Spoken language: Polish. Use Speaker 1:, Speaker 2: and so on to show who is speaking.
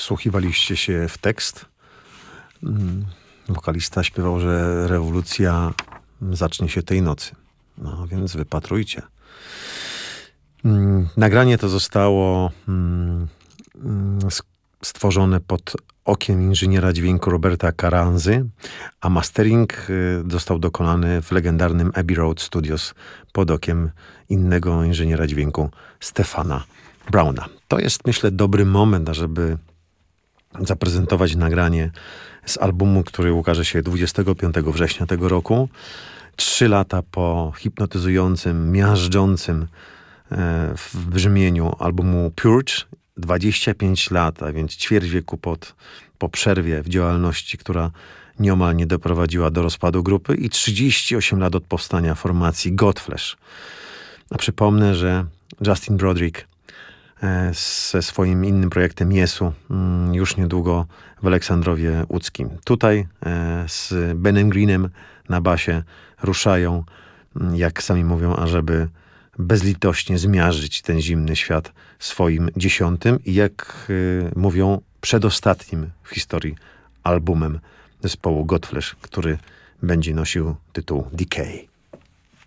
Speaker 1: wsłuchiwaliście się w tekst. Wokalista śpiewał, że rewolucja zacznie się tej nocy. No więc wypatrujcie. Nagranie to zostało stworzone pod okiem inżyniera dźwięku Roberta Caranzy, a mastering został dokonany w legendarnym Abbey Road Studios pod okiem innego inżyniera dźwięku Stefana Browna. To jest, myślę, dobry moment, ażeby zaprezentować nagranie z albumu, który ukaże się 25 września tego roku. 3 lata po hipnotyzującym, miażdżącym w brzmieniu albumu Purge. 25 lat, a więc ćwierć wieku po przerwie w działalności, która nieomal nie doprowadziła do rozpadu grupy, i 38 lat od powstania formacji Godflesh. A przypomnę, że Justin Broderick ze swoim innym projektem Jesu już niedługo w Aleksandrowie Łódzkim. Tutaj z Benem Greenem na basie ruszają, jak sami mówią, ażeby bezlitośnie zmiażdżyć ten zimny świat swoim 10. i jak mówią, przedostatnim w historii albumem zespołu Godflesh, który będzie nosił tytuł Decay.